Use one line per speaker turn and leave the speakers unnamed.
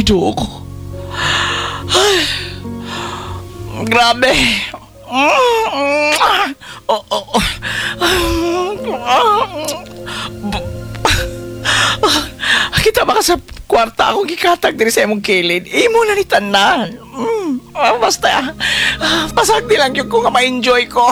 Ginoo ko. Ay, grabe. Oh, oh, oh. Kita ba ka sa kwarta akong gikatag diri sa imong kilid? Imo na ni tanan. Basta, pasag di lang yung ko nga ma-enjoy ko.